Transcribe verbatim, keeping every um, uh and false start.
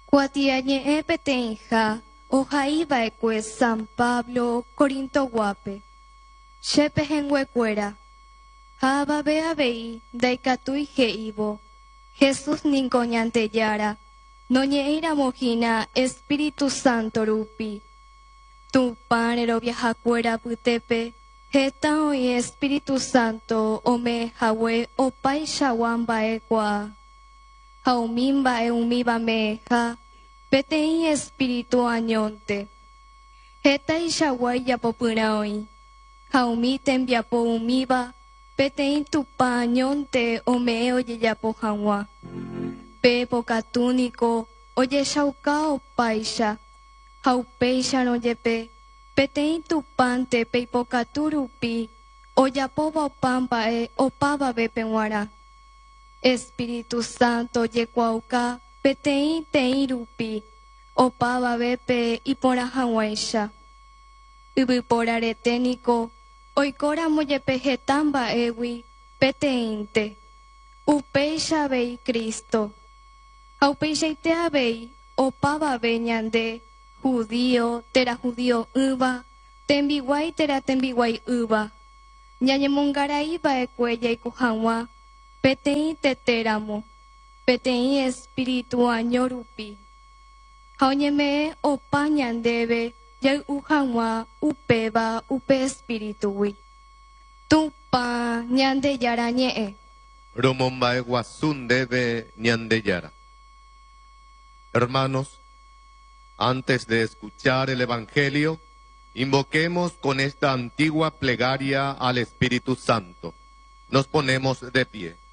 Cuatiañe peteja, ojaiba ecue San Pablo, Corinto guape. Shepe henguecuera. Haba bea bei, daikatui heibo. Jesús nincoñante yara. Noñeira mojina, Espíritu Santo rupi. Tu panero viaja cuera putepe. Heta hoy Espíritu Santo, ome hawe opai shawamba equa. Haumimba e umiba meja, petei Espíritu añonte. Heta ishawai yapopuraoi. Haumi tembiapo umiba, petei tupa añonte ome oye yapo hawa. Pepo catúnico, oye shaukao paisha. Haupeisha no yepe. Petei tu pante peipocaturupi, oyapoba pampa e opaba bepenguara. Espíritu Santo yecuauca, petei teirupi, opaba bepe y por ahawaisha. Ibiporareténico, oicora moyepejetamba ewi, peteinte. Upeisha bei Cristo. Aupeishaite abei, opaba beñande. Judío, tera judío uva, tembiguay tera tembiguay uva. Ñañemongaraiba ecuella y kuhanwa, petei teteramo, petei espíritu añorupi. Jaoñeme opa ñandebe, yay uhanwa, upeba, upe espíritui. Tupa ñande yara ñee. Romombae guasun debe ñandeyara. Hermanos, antes de escuchar el Evangelio, invoquemos con esta antigua plegaria al Espíritu Santo. Nos ponemos de pie.